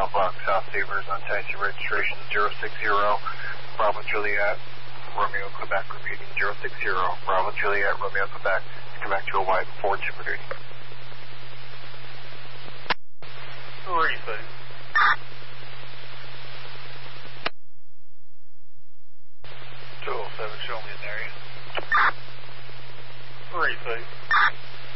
Mailbox, South Savers, untaxi registration 060, Bravo Juliet, Romeo, Quebec, repeating 060, Bravo Juliet, Romeo, Quebec, come back to a white Ford Super Duty. Who are you, buddy?